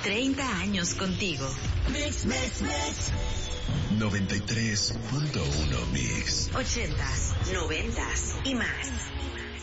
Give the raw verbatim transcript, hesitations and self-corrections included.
treinta años contigo. Mix, mix, mix. noventa y tres punto uno Mix. Ochentas, noventas y más.